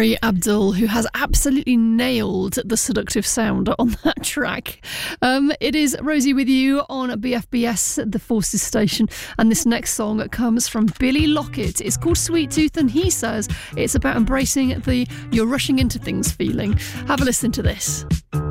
Gary Abdul, who has absolutely nailed the seductive sound on that track. It is Rosie with you on BFBS, the Forces station, and this next song comes from Billy Lockett. It's called Sweet Tooth, and he says it's about embracing the you're rushing into things feeling. Have a listen to this.